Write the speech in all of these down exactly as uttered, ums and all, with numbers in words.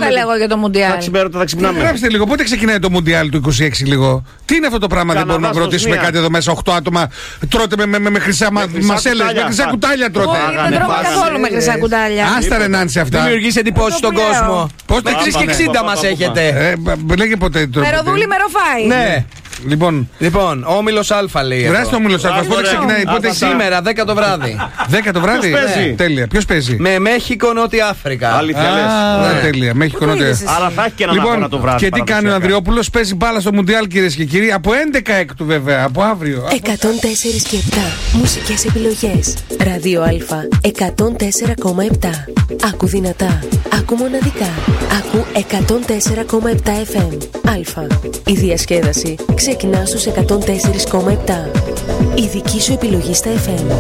έβγαλε εγώ για το Μουντιάλ. Τα ξημέρωτα θα ξυπνάμε. Γράψτε λίγο, πότε ξεκινάει το Μουντιάλ του είκοσι έξι λίγο. Τι είναι αυτό το πράγμα, δεν μπορούμε να ρωτήσουμε κάτι εδώ μέσα. οκτώ άτομα τρώτε με, με, με, με χρυσά μασέλες, με χρυσά κουτάλια τρώτε. Δεν τρώμε καθόλου με χρυσά κουτάλια. Άστα ρε Νάνση αυτά. Δημιουργείς εντυπώσεις στον κόσμο. Με τρεις και εξήντα μας έχετε. Λέγε ποτέ. Μεροδούλη, μεροφάι. Ναι. Λοιπόν, λοιπόν, ο Όμιλος Α λέει. Βρες το Όμιλος Α, πότε ξεκινάει, πότε σήμερα, δέκα το βράδυ. δέκα το βράδυ, ναι. Τέλεια. Ποιος παίζει? Με Μέχικο, Νότια Αφρικα. Αλήθεια λες. Τέλεια, Μέχικο, Νότια Αφρικα. Αλλά θα έχει και έναν αγώνα το βράδυ. Και τι κάνει ο Ανδριόπουλος, παίζει μπάλα στο Μουντιάλ, κυρίες και κύριοι, από έντεκα έκτου βέβαια, από αύριο. εκατόν τέσσερα και επτά μουσικές επιλογές. Ράδιο Α εκατόν τέσσερα κόμμα επτά. Άκου δυνατά, άκου μοναδικά. Άκου εκατόν τέσσερα κόμμα επτά εφ εμ. Α. Η διασκέδαση ξεκινά στους εκατόν τέσσερα κόμμα επτά. Η δική σου επιλογή στα εφ εμ.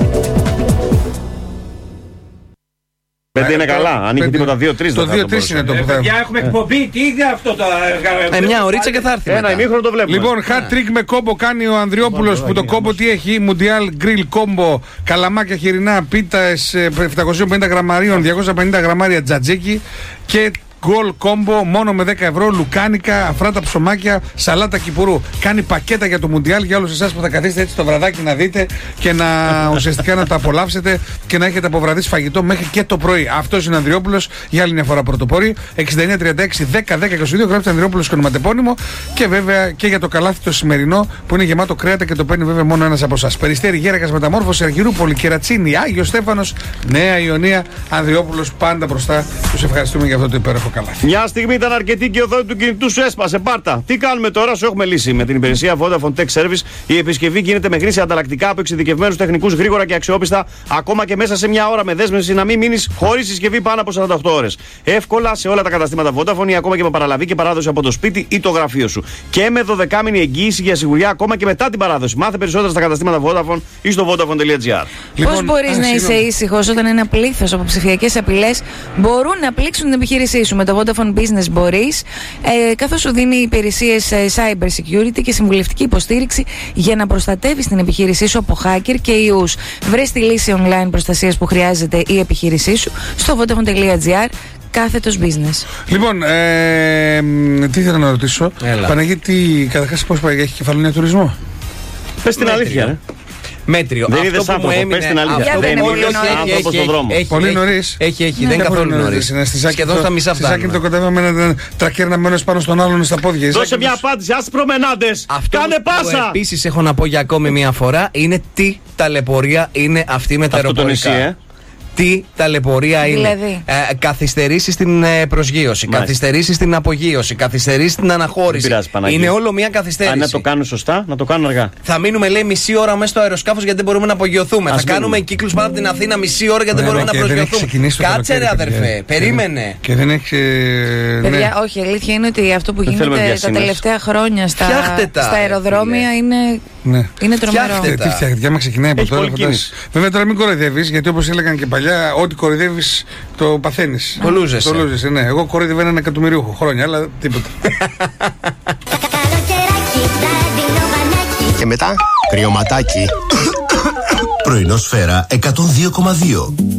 Πέντε είναι καλά, αν είχε τίποτα δύο τρία. Το δύο τρία είναι το που θα. Για έχουμε εκπομπή, τι είναι αυτό το. Ε, μια ωρίτσα και θα έρθει. Ένα ημίχρονο το βλέπουμε. Λοιπόν, hat trick με κόμπο κάνει ο Ανδριόπουλος, που το κόμπο τι έχει? Μουντιάλ γκριλ κόμπο, καλαμάκια χοιρινά, πίτας επτακόσια πενήντα γραμμαρίων, διακόσια πενήντα γραμμάρια τζατζίκι και γκολ κόμπο μόνο με δέκα ευρώ, λουκάνικα, αφράτα ψωμάκια, σαλάτα κυπουρού. Κάνει πακέτα για το Μουντιάλ για όλους εσάς που θα καθίσετε έτσι το βραδάκι να δείτε και να ουσιαστικά να τα απολαύσετε και να έχετε από βραδύς φαγητό μέχρι και το πρωί. Αυτός είναι ο Ανδριόπουλος, για άλλη μια φορά πρωτοπόρη. εξήντα εννιά τριάντα έξι δέκα δέκα είκοσι δύο, γράφει Ανδριόπουλος και ονοματεπώνυμο. Και βέβαια και για το καλάθι το σημερινό που είναι γεμάτο κρέατα και το παίρνει βέβαια μόνο ένας από εσάς. Περιστέρι, Γέρακας, Μεταμόρφωση, Αργυρούπολη, Κερατσίνη, Άγιος Στέφανος, Νέα Ιωνία, Ανδριόπουλος πάντα μπροστά. Τους ευχαριστούμε για αυτό το υπέροχο καλάθι. Μια στιγμή ήταν αρκετή και ο δότη του κινητού σου έσπασε. Πάρτα. Τι κάνουμε τώρα, σου έχουμε λύσει. Με την υπηρεσία Vodafone Tech Service η επισκευή γίνεται με χρήση ανταλλακτικά από εξειδικευμένους τεχνικούς, γρήγορα και αξιόπιστα, ακόμα και μέσα σε μια ώρα με δέσμευση, να μην μείνεις χωρίς συσκευή πάνω από σαράντα οκτώ ώρες. Εύκολα σε όλα τα καταστήματα Vodafone ή ακόμα και με παραλαβή και παράδοση από το σπίτι ή το γραφείο σου. Και με δωδεκάμηνη εγγύηση για σιγουριά ακόμα και μετά την παράδοση. Μάθε περισσότερα στα καταστήματα Vodafone ή στο vodafone τελεία gr. Λοιπόν, πώς μπορείς να είσαι ήσυχος όταν ένα πλήθος από ψηφιακές απειλές μπορούν να πλήξουν την επιχείρησή σου? Με το Vodafone Business μπορείς, ε, καθώς σου δίνει υπηρεσίες ε, cyber security και συμβουλευτική υποστήριξη για να προστατεύεις την επιχείρησή σου από hacker και ιούς. Βρες τη λύση online προστασίας που χρειάζεται η επιχείρησή σου στο vodafone τελεία gr κάθετος business. Λοιπόν, ε, τι ήθελα να ρωτήσω. Έλα. Παναγίτη, καταρχάς πώς πάει, έχει κεφαλονιά τουρισμό? Πες την αλήθεια, ρε. Μέτριο. Δεν αυτό είδες που μου άνθρωπο, έμεινε. πες την αλήθεια. Αυτό Δεν που είδες άνθρωπο στον δρόμο. Πολύ νωρίς. Έχει, έχει, δεν είναι καθόλου νωρίς. Σχεδόν στα μισά φτάνουμε. Στη Σάκη το κοντεύω με ένα τρακέρνα μένος πάνω στον άλλον στα πόδια. Δώσε μια απάντηση, ας προμενάντες. Κάνε πάσα. Επίσης έχω να πω για ακόμη μια φορά είναι τι ταλαιπωρία είναι αυτή με τα αεροπορικά. Τι ταλαιπωρία είναι. Δηλαδή. Ε, καθυστερήσεις στην ε, προσγείωση, καθυστερήσεις στην απογείωση, καθυστερήσεις στην αναχώρηση. Πειράζει, είναι όλο μια καθυστέρηση. Αν να το κάνουν σωστά, να το κάνουν αργά. Θα μείνουμε, λέει, μισή ώρα μέσα στο αεροσκάφος γιατί δεν μπορούμε να απογειωθούμε. Ας θα μείνουμε. κάνουμε κύκλους πάνω από την Αθήνα μισή ώρα γιατί δεν μπορούμε να προσγειωθούμε. Κάτσε, ρε αδερφέ, περίμενε. Και δεν έχει. Παιδιά, Ναι. όχι, η αλήθεια είναι ότι αυτό που γίνεται τα τελευταία χρόνια στα, στα αεροδρόμια είναι, ναι. είναι τρομερό. Τι φτιάχνετε, άμα ξεκινάει από τώρα. Βέβαια τώρα μην κοροϊδεύεις, γιατί όπως έλεγαν και παλιά, ό,τι κοροϊδεύεις το παθαίνεις. Το λούζεσαι. Το λούζεσαι, ναι. Εγώ κοροϊδεύω έναν εκατομμυρίουχο χρόνια, αλλά τίποτα. Και μετά, κρυωματάκι. Πρωινό Σφαίρα εκατόν δύο κόμμα δύο.